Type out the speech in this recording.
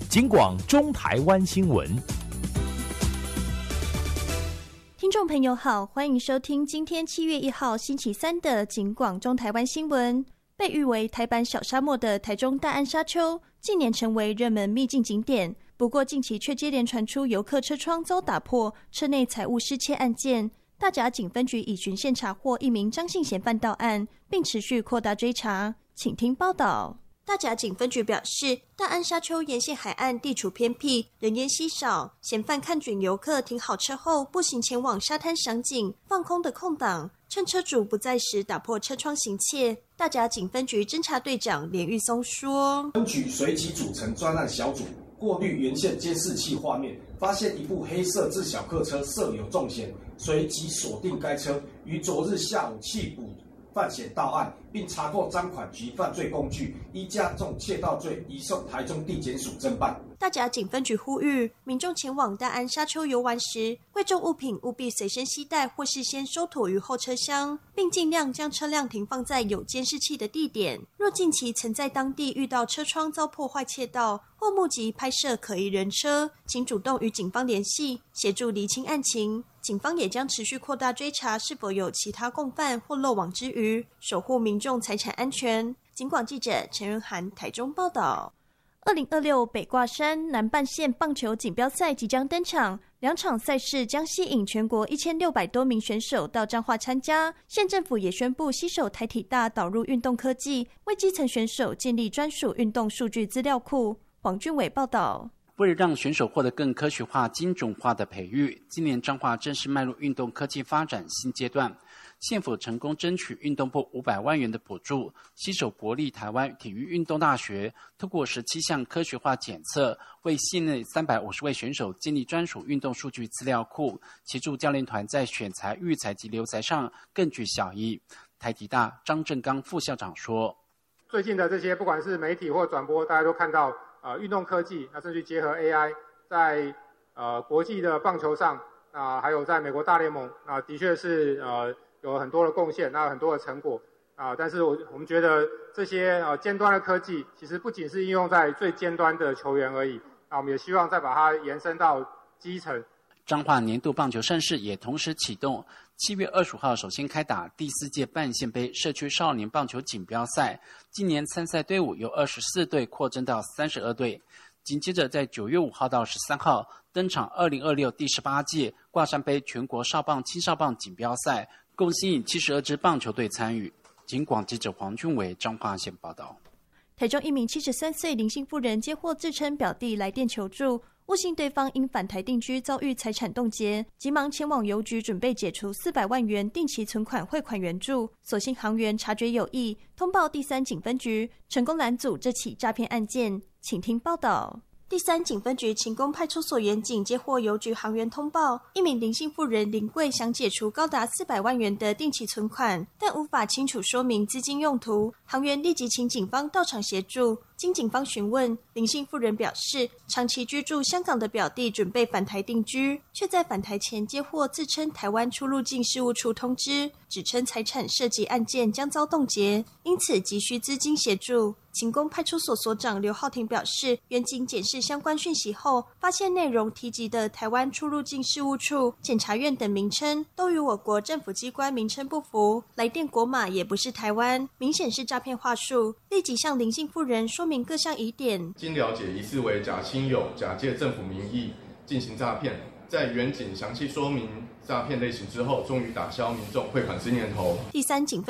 警广中台湾新闻。 听众朋友好，欢迎收听今天7月1号星期三的警广中台湾新闻。被誉为台版小沙漠的台中大安沙丘，近年成为热门秘境景点。不过近期却接连传出游客车窗遭打破、车内财物失窃案件。大甲警分局已循线查获一名张姓嫌犯到案，并持续扩大追查。请听报道。大甲警分局表示，大安沙丘沿线海岸地处偏僻，人烟稀少，嫌犯看准游客停好车后步行前往沙滩赏景，放空的空档，趁车主不在时打破车窗行窃。大甲警分局侦查队长连玉松说， 分局随即组成专案小组，过滤沿线监视器画面，发现一部黑色自小客车设有重嫌，随即锁定该车，于昨日下午弃捕犯嫌到案，并查获赃款及犯罪工具，依加重窃盗罪移送台中地检署侦办。 大甲警分局呼吁民众前往大安沙丘游玩时，贵重物品务必随身携带或事先收妥于后车厢，并尽量将车辆停放在有监视器的地点。若近期曾在当地遇到车窗遭破坏窃盗，或目击拍摄可疑人车，请主动与警方联系，协助厘清案情。警方也将持续扩大追查是否有其他共犯或漏网之鱼，守护民众财产安全。警广记者陈仁涵台中报道。2026北挂山南半线棒球锦标赛即将登场，两场赛事将吸引全国1600多名选手到彰化参加。县政府也宣布携手台体大导入运动科技，为基层选手建立专属运动数据资料库。黄俊伟报道。 为了让选手获得更科学化、精准化的培育，今年彰化正式迈入运动科技发展新阶段。县府成功争取运动部500万元的补助，携手国立台湾体育运动大学，透过17项科学化检测，为县内350位选手建立专属运动数据资料库，协助教练团在选材、育才及留才上更具效益。台体大张正刚副校长说：“ 最近的这些不管是媒体或转播，大家都看到。”运动科技，甚至结合 AI， 在国际的棒球上，还有在美国大联盟，的确是有很多的贡献，很多的成果但是我们觉得这些尖端的科技，其实不仅是应用在最尖端的球员而已，我们也希望再把它延伸到基层。 彰化年度棒球盛事也同时启动，7月25号首先开打第4届半县杯社区少年棒球锦标赛，今年参赛队伍由24队扩增到32队。紧接着在9月5号到13号登场2026第18届挂山杯全国少棒青少棒锦标赛，共吸引72支棒球队参与。警广记者黄俊伟彰化县报道。 台中一名73岁林姓妇人接获自称表弟来电求助，误信对方因返台定居遭遇财产冻结，急忙前往邮局准备解除400万元定期存款汇款援助，所幸行员察觉有异，通报第3警分局，成功拦阻这起诈骗案件。请听报道。第3警分局勤工派出所员警接获邮局行员通报，一名林姓妇人林贵想解除高达400万元的定期存款，但无法清楚说明资金用途，行员立即请警方到场协助。经警方询问，林姓妇人表示，长期居住香港的表弟准备返台定居，却在返台前接获自称台湾出入境事务处通知，指称财产涉及案件将遭冻结，因此急需资金协助。勤工派出所所长刘浩庭表示，员警检视相关讯息后，发现内容提及的台湾出入境事务处、检察院等名称都与我国政府机关名称不符，来电国码也不是台湾，明显是诈骗话术，立即向林姓妇人说明各项疑点。 经了解，疑似为假亲友假借政府名义进行诈骗，在员警详细说明诈骗类型之后，终于打消民众汇款之念头。 第3警